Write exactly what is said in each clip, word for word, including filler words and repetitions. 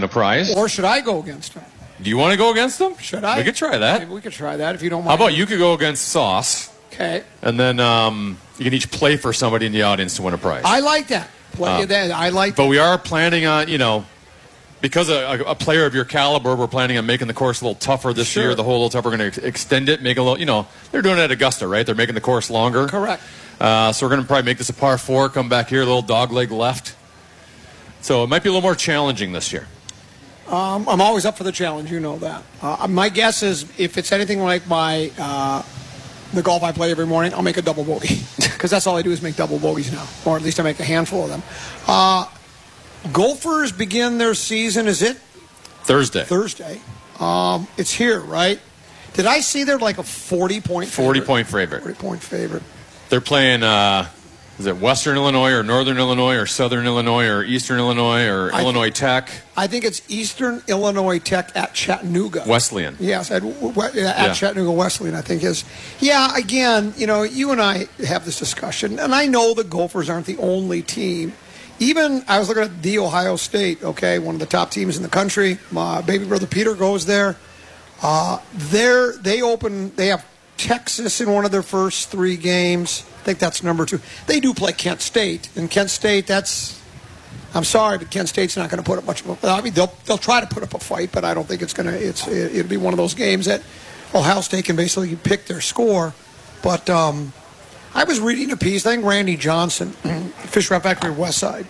win a prize. Or should I go against them? Do you want to go against them? Should I? We could try that. Maybe we could try that if you don't mind. How about you could go against Sauce? Okay. And then um, you can each play for somebody in the audience to win a prize. I like that. Play Uh, that. I like But that. we are planning on, you know, because a, a player of your caliber, we're planning on making the course a little tougher this Sure. year. The whole little tougher. We're going to extend it, make it a little, you know, they're doing it at Augusta, right? They're making the course longer. Correct. Uh, so we're going to probably make this a par four, come back here, a little dog leg left. So it might be a little more challenging this year. Um, I'm always up for the challenge. You know that. Uh, my guess is if it's anything like my uh, the golf I play every morning, I'll make a double bogey because that's all I do is make double bogeys now, or at least I make a handful of them. Uh, golfers begin their season. Is it Thursday. Thursday? Um, it's here, right? Did I see they're like a forty point forty favorite? point favorite. forty point favorite. They're playing, uh, is it Western Illinois or Northern Illinois or Southern Illinois or Eastern Illinois or I Illinois Tech? I think it's Eastern Illinois Tech at Chattanooga. Wesleyan. Yes, at, at Yeah. Chattanooga Wesleyan, I think is. Yeah, again, you know, you and I have this discussion, and I know the Gophers aren't the only team. Even, I was looking at the Ohio State, okay, one of the top teams in the country. My baby brother Peter goes there. Uh, they're, they open, they have Texas in one of their first three games. I think that's number two. They do play Kent State, and Kent State, that's, I'm sorry, but Kent State's not going to put up much of a, I mean, they'll, they'll try to put up a fight, but I don't think it's going to, it's, it, it'll be one of those games that Ohio State can basically pick their score. But um, I was reading a piece, I think Randy Johnson, Fish Wrap Factory West Side,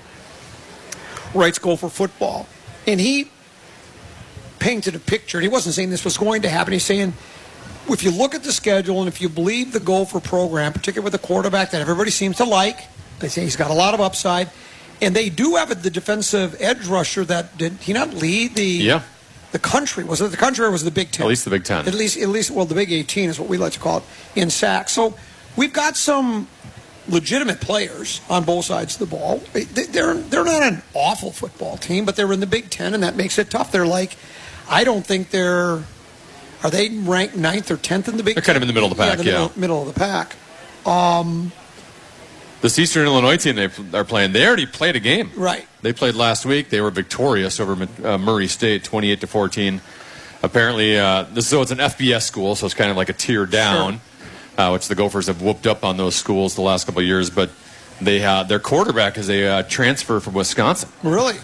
writes Gopher football, and he painted a picture, and he wasn't saying this was going to happen, he's saying, if you look at the schedule and if you believe the Gopher program, particularly with a quarterback that everybody seems to like, they say he's got a lot of upside, and they do have a, the defensive edge rusher that did he not lead the Yeah. the country? Was it the country or was it the Big Ten? At least the Big Ten. At least, at least, well, the Big eighteen is what we like to call it in sacks. So we've got some legitimate players on both sides of the ball. They- They're they're not an awful football team, but they're in the Big Ten, and that makes it tough. They're like, I don't think they're. Are they ranked ninth or tenth in the Big They're Ten? kind of in the middle of the pack, the yeah. Middle, middle of the pack. Um, This Eastern Illinois team they are playing, they already played a game. Right. They played last week. They were victorious over uh, Murray State, twenty-eight to fourteen. Apparently, uh, this so it's an F B S school, so it's kind of like a tier down, uh, which the Gophers have whooped up on those schools the last couple of years. But they uh, their quarterback is a uh, transfer from Wisconsin. Really?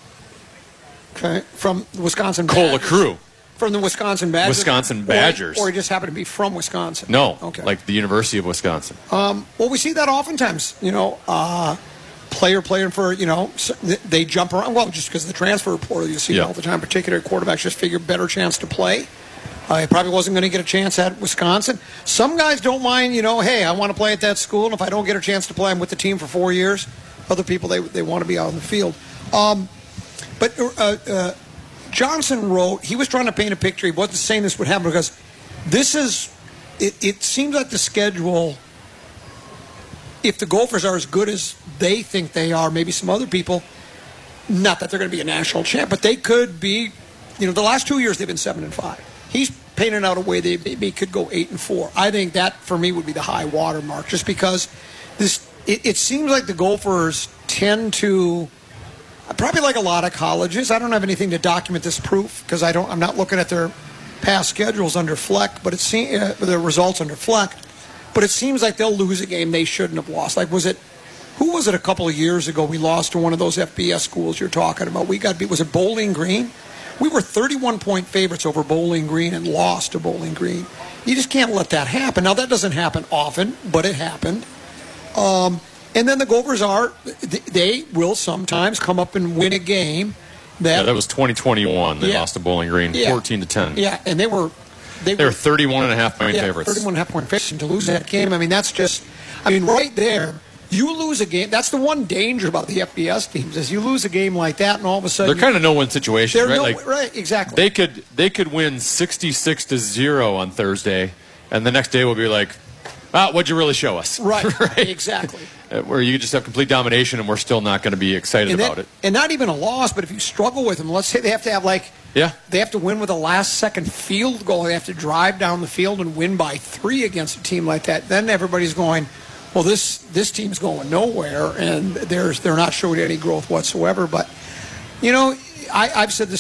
Okay. From Wisconsin Cole Badgers. LaCrue. From the Wisconsin Badgers? Wisconsin Badgers. Or, or he just happened to be from Wisconsin? No, Okay. like the University of Wisconsin. Um, well, we see that oftentimes. You know, uh, player playing for, you know, s- they jump around. Well, just because of the transfer portal, you see Yeah. it all the time. Particularly quarterbacks just figure better chance to play. Uh, he probably wasn't going to get a chance at Wisconsin. Some guys don't mind, you know, hey, I want to play at that school, and if I don't get a chance to play, I'm with the team for four years. Other people, they they want to be out on the field. Um, but uh, uh, Johnson wrote, he was trying to paint a picture. He wasn't saying this would happen because this is, it, it seems like the schedule, if the Gophers are as good as they think they are, maybe some other people, not that they're going to be a national champ, but they could be, you know, the last two years they've been seven and five. He's painted out a way they maybe could go eight and four. I think that for me would be the high water mark, just because this, it, it seems like the Gophers tend to, probably like a lot of colleges. I don't have anything to document this proof because I don't. I'm not looking at their past schedules under Fleck, but it seems uh, their results under Fleck. But it seems like they'll lose a game they shouldn't have lost. Like was it? Who was it a couple of years ago? We lost to one of those F B S schools you're talking about. We got beat. Was it Bowling Green? We were thirty-one point favorites over Bowling Green and lost to Bowling Green. You just can't let that happen. Now that doesn't happen often, but it happened. Um, And then the Gophers are, they will sometimes come up and win a game. That, Yeah, that was twenty twenty-one. They Yeah. lost to Bowling Green, Yeah. fourteen to ten. Yeah, and they were, they, They were were thirty-one and a half point yeah, favorites. thirty-one and a half point favorites. And to lose that game, I mean, that's just, I mean, right there, you lose a game. That's the one danger about the F B S teams is you lose a game like that, and all of a sudden They're kind of no-win situations, they're right? no, Like right, exactly. they could they could win sixty-six to zero on Thursday, and the next day we'll be like, ah, what'd you really show us? right, right? exactly. Uh, Where you just have complete domination, and we're still not going to be excited And, about that, it. and not even a loss, but if you struggle with them, let's say they have to have like, Yeah. they have to win with a last second field goal. They have to drive down the field and win by three against a team like that. Then everybody's going, well, this this team's going nowhere, and there's they're not showing any growth whatsoever. But, you know, I, I've said this